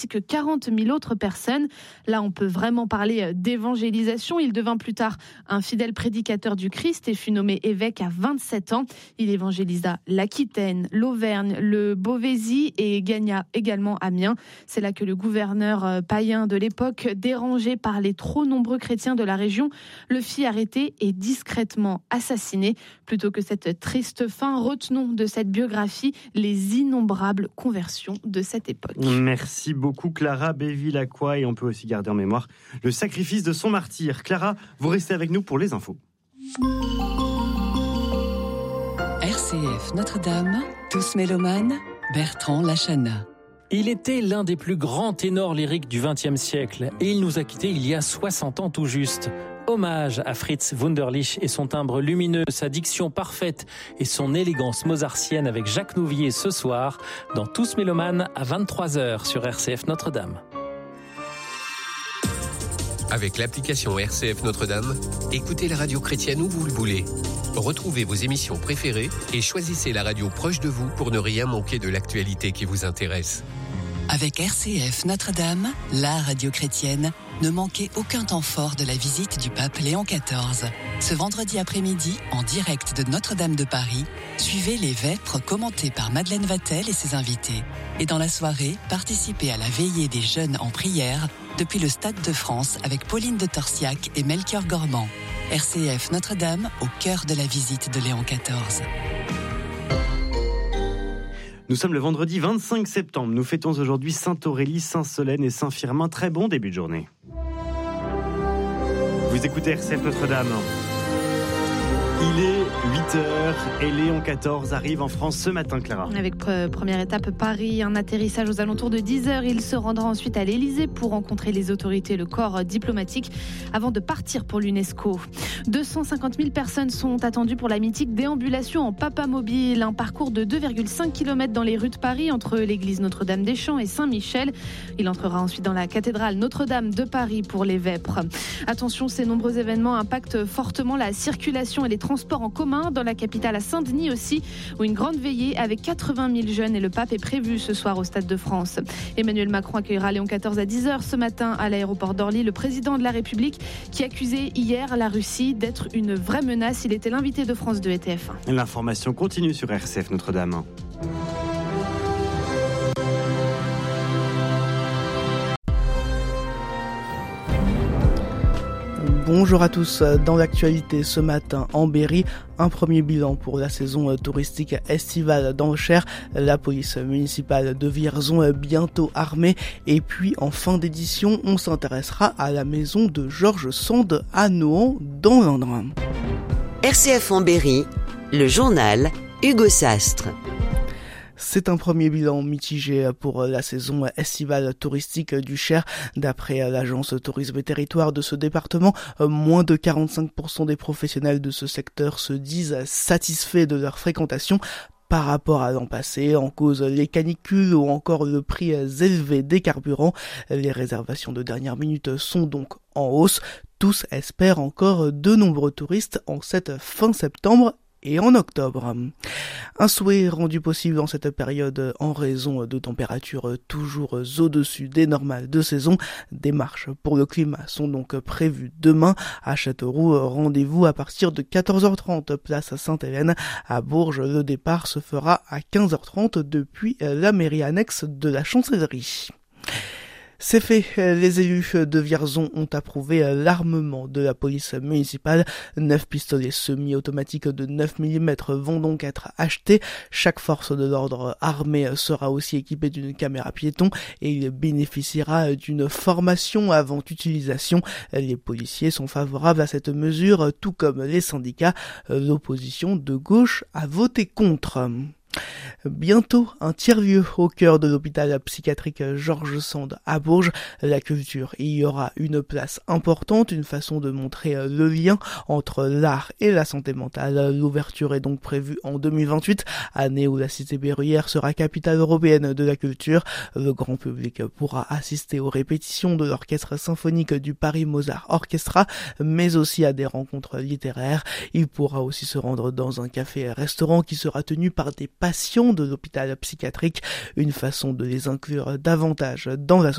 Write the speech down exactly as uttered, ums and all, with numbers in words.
que quarante mille autres personnes. Là, on peut vraiment parler d'évangélisation. Il devint plus tard un fidèle prédicateur du Christ et fut nommé évêque à vingt-sept ans. Il évangélisa l'Aquitaine, l'Auvergne, le Beauvaisis et gagna également Amiens. C'est là que le gouverneur païen de l'époque, dérangé par les trop nombreux chrétiens de la région, le fit arrêter et discrètement assassiner. Plutôt que cette triste fin, retenons de cette biographie les innombrables conversions de cette époque. Merci beaucoup Clara Bevilacqua, et on peut aussi garder en mémoire le sacrifice de son martyr. Clara, vous restez avec nous pour les infos. R C F Notre-Dame, tous mélomanes, Bertrand Lachana. Il était l'un des plus grands ténors lyriques du vingtième siècle et il nous a quittés il y a soixante ans tout juste. Hommage à Fritz Wunderlich et son timbre lumineux, sa diction parfaite et son élégance mozartienne avec Jacques Nouvier ce soir dans Tous mélomanes à vingt-trois heures sur R C F Notre-Dame. Avec l'application R C F Notre-Dame, écoutez la radio chrétienne où vous le voulez. Retrouvez vos émissions préférées et choisissez la radio proche de vous pour ne rien manquer de l'actualité qui vous intéresse. Avec R C F Notre-Dame, la radio chrétienne, ne manquez aucun temps fort de la visite du pape Léon quatorze. Ce vendredi après-midi, en direct de Notre-Dame de Paris, suivez les vêpres commentées par Madeleine Vatel et ses invités. Et dans la soirée, participez à la veillée des jeunes en prière depuis le Stade de France avec Pauline de Torsiac et Melchior Gormand. R C F Notre-Dame, au cœur de la visite de Léon quatorze. Nous sommes le vendredi vingt-cinq septembre. Nous fêtons aujourd'hui Sainte-Aurélie, Saint-Solène et Saint-Firmin. Très bon début de journée. Vous écoutez R C F Notre-Dame. Il est huit heures et Léon quatorze arrive en France ce matin, Clara. Avec pre- première étape Paris, un atterrissage aux alentours de dix heures. Il se rendra ensuite à l'Élysée pour rencontrer les autorités, le corps diplomatique, avant de partir pour l'UNESCO. deux cent cinquante mille personnes sont attendues pour la mythique déambulation en Papamobile, un parcours de deux virgule cinq kilomètres dans les rues de Paris entre l'église Notre-Dame-des-Champs et Saint-Michel. Il entrera ensuite dans la cathédrale Notre-Dame de Paris pour les vêpres. Attention, ces nombreux événements impactent fortement la circulation et les transports en commun dans la capitale, à Saint-Denis aussi, où une grande veillée avec quatre-vingt mille jeunes et le pape est prévu ce soir au Stade de France. Emmanuel Macron accueillera Léon quatorze à dix heures ce matin à l'aéroport d'Orly, le président de la République qui accusait hier la Russie d'être une vraie menace. Il était l'invité de France deux et T F un. L'information continue sur R C F Notre-Dame. Bonjour à tous, dans l'actualité ce matin en Berry, un premier bilan pour la saison touristique estivale dans le Cher, la police municipale de Vierzon bientôt armée, et puis en fin d'édition on s'intéressera à la maison de Georges Sand à Nohant dans l'Indre. R C F en Berry, le journal Hugo Sastre. C'est un premier bilan mitigé pour la saison estivale touristique du Cher. D'après l'agence Tourisme et Territoire de ce département, moins de quarante-cinq pour cent des professionnels de ce secteur se disent satisfaits de leur fréquentation par rapport à l'an passé, en cause les canicules ou encore le prix élevé des carburants. Les réservations de dernière minute sont donc en hausse. Tous espèrent encore de nombreux touristes en cette fin septembre et en octobre. Un souhait rendu possible en cette période en raison de températures toujours au-dessus des normales de saison. Des marches pour le climat sont donc prévues demain à Châteauroux. Rendez-vous à partir de quatorze heures trente, place Sainte-Hélène. À Bourges, le départ se fera à quinze heures trente depuis la mairie annexe de la Chancellerie. C'est fait, les élus de Vierzon ont approuvé l'armement de la police municipale. Neuf pistolets semi-automatiques de neuf millimètres vont donc être achetés. Chaque force de l'ordre armée sera aussi équipée d'une caméra piéton et il bénéficiera d'une formation avant utilisation. Les policiers sont favorables à cette mesure, tout comme les syndicats. L'opposition de gauche a voté contre. Bientôt, un tiers-lieu au cœur de l'hôpital psychiatrique Georges Sand à Bourges. La culture y y aura une place importante, une façon de montrer le lien entre l'art et la santé mentale. L'ouverture est donc prévue en deux mille vingt-huit, année où la cité berruyère sera capitale européenne de la culture. Le grand public pourra assister aux répétitions de l'orchestre symphonique du Paris Mozart Orchestra, mais aussi à des rencontres littéraires. Il pourra aussi se rendre dans un café-restaurant qui sera tenu par des patients de l'hôpital psychiatrique, une façon de les inclure davantage dans la société.